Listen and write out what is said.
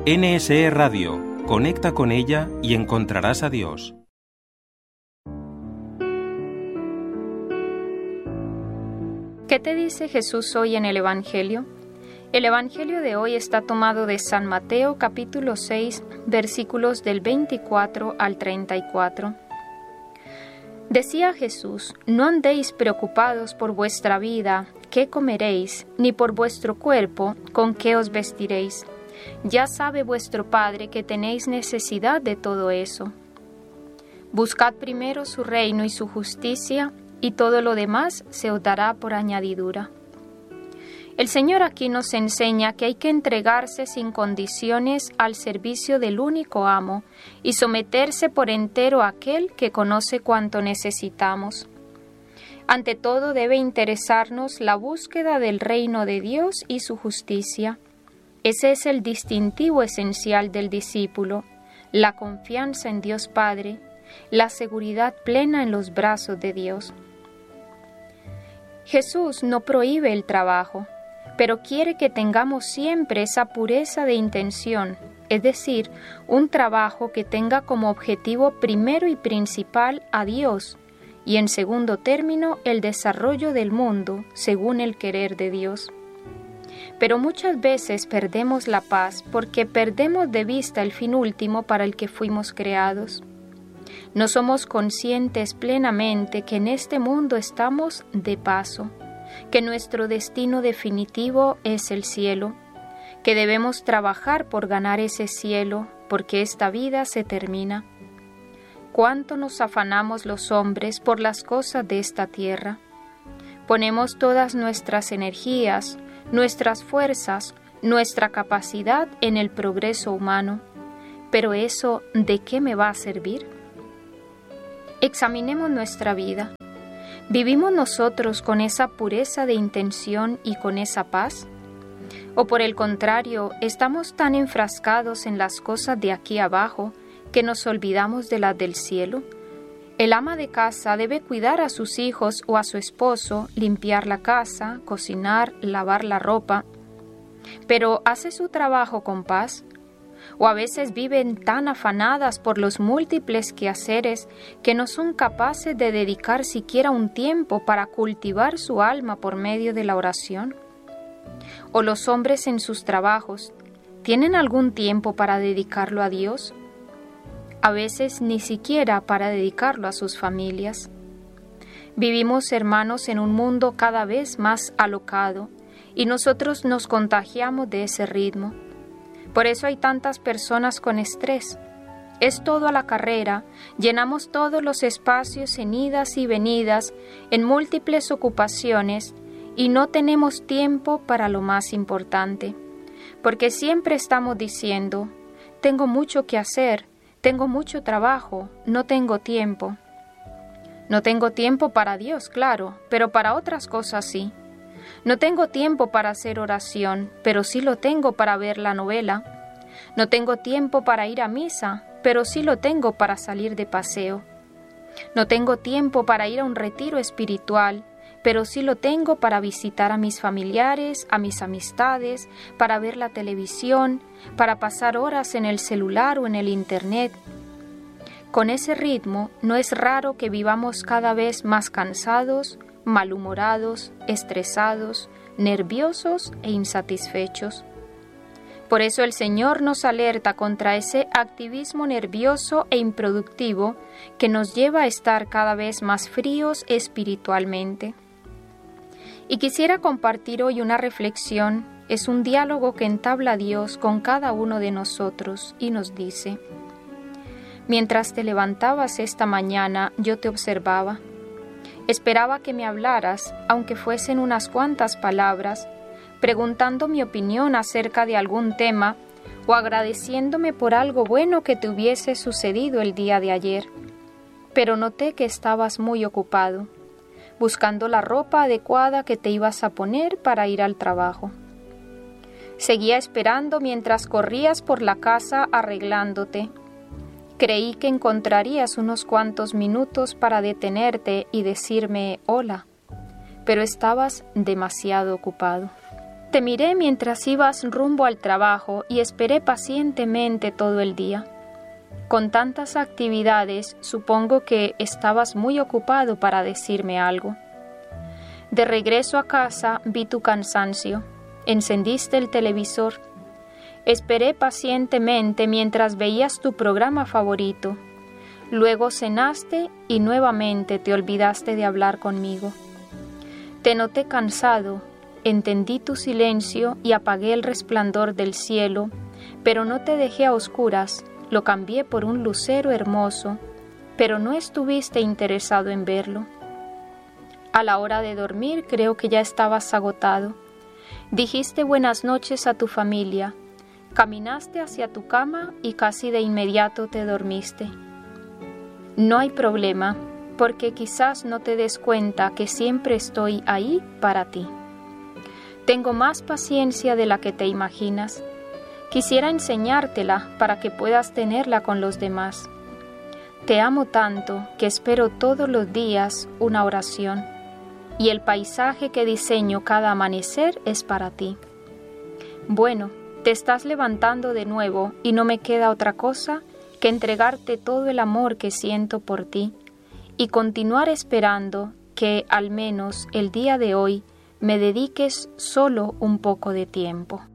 NSE Radio. Conecta con ella y encontrarás a Dios. ¿Qué te dice Jesús hoy en el Evangelio? El Evangelio de hoy está tomado de San Mateo capítulo 6, versículos del 24 al 34. Decía Jesús: no andéis preocupados por vuestra vida, qué comeréis, ni por vuestro cuerpo, con qué os vestiréis. Ya sabe vuestro Padre que tenéis necesidad de todo eso. Buscad primero su reino y su justicia, y todo lo demás se os dará por añadidura. El Señor aquí nos enseña que hay que entregarse sin condiciones al servicio del único amo y someterse por entero a aquel que conoce cuánto necesitamos. Ante todo debe interesarnos la búsqueda del reino de Dios y su justicia. Ese es el distintivo esencial del discípulo, la confianza en Dios Padre, la seguridad plena en los brazos de Dios. Jesús no prohíbe el trabajo, pero quiere que tengamos siempre esa pureza de intención, es decir, un trabajo que tenga como objetivo primero y principal a Dios y en segundo término el desarrollo del mundo según el querer de Dios. Pero muchas veces perdemos la paz porque perdemos de vista el fin último para el que fuimos creados. No somos conscientes plenamente que en este mundo estamos de paso, que nuestro destino definitivo es el cielo, que debemos trabajar por ganar ese cielo, porque esta vida se termina. ¿Cuánto nos afanamos los hombres por las cosas de esta tierra? Ponemos todas nuestras energías, nuestras fuerzas, nuestra capacidad en el progreso humano. Pero eso, ¿de qué me va a servir? Examinemos nuestra vida. ¿Vivimos nosotros con esa pureza de intención y con esa paz? ¿O por el contrario, estamos tan enfrascados en las cosas de aquí abajo que nos olvidamos de las del cielo? El ama de casa debe cuidar a sus hijos o a su esposo, limpiar la casa, cocinar, lavar la ropa. ¿Pero hace su trabajo con paz? ¿O a veces viven tan afanadas por los múltiples quehaceres que no son capaces de dedicar siquiera un tiempo para cultivar su alma por medio de la oración? ¿O los hombres en sus trabajos tienen algún tiempo para dedicarlo a Dios? A veces ni siquiera para dedicarlo a sus familias. Vivimos, hermanos, en un mundo cada vez más alocado y nosotros nos contagiamos de ese ritmo. Por eso hay tantas personas con estrés. Es todo a la carrera, llenamos todos los espacios en idas y venidas, en múltiples ocupaciones, y no tenemos tiempo para lo más importante, porque siempre estamos diciendo: tengo mucho que hacer, tengo mucho trabajo, no tengo tiempo. No tengo tiempo para Dios, claro, pero para otras cosas sí. No tengo tiempo para hacer oración, pero sí lo tengo para ver la novela. No tengo tiempo para ir a misa, pero sí lo tengo para salir de paseo. No tengo tiempo para ir a un retiro espiritual, pero sí lo tengo para visitar a mis familiares, a mis amistades, para ver la televisión, para pasar horas en el celular o en el internet. Con ese ritmo, no es raro que vivamos cada vez más cansados, malhumorados, estresados, nerviosos e insatisfechos. Por eso el Señor nos alerta contra ese activismo nervioso e improductivo que nos lleva a estar cada vez más fríos espiritualmente. Y quisiera compartir hoy una reflexión. Es un diálogo que entabla Dios con cada uno de nosotros y nos dice: mientras te levantabas esta mañana, yo te observaba. Esperaba que me hablaras, aunque fuesen unas cuantas palabras, preguntando mi opinión acerca de algún tema o agradeciéndome por algo bueno que te hubiese sucedido el día de ayer. Pero noté que estabas muy ocupado, buscando la ropa adecuada que te ibas a poner para ir al trabajo. Seguía esperando mientras corrías por la casa arreglándote. Creí que encontrarías unos cuantos minutos para detenerte y decirme hola, pero estabas demasiado ocupado. Te miré mientras ibas rumbo al trabajo y esperé pacientemente todo el día. Con tantas actividades, supongo que estabas muy ocupado para decirme algo. De regreso a casa vi tu cansancio. Encendiste el televisor. Esperé pacientemente mientras veías tu programa favorito. Luego cenaste y nuevamente te olvidaste de hablar conmigo. Te noté cansado, entendí tu silencio y apagué el resplandor del cielo, pero no te dejé a oscuras, lo cambié por un lucero hermoso, pero no estuviste interesado en verlo. A la hora de dormir creo que ya estabas agotado. Dijiste buenas noches a tu familia, caminaste hacia tu cama y casi de inmediato te dormiste. No hay problema, porque quizás no te des cuenta que siempre estoy ahí para ti. Tengo más paciencia de la que te imaginas. Quisiera enseñártela para que puedas tenerla con los demás. Te amo tanto que espero todos los días una oración, y el paisaje que diseño cada amanecer es para ti. Bueno, te estás levantando de nuevo y no me queda otra cosa que entregarte todo el amor que siento por ti y continuar esperando que, al menos el día de hoy, me dediques solo un poco de tiempo.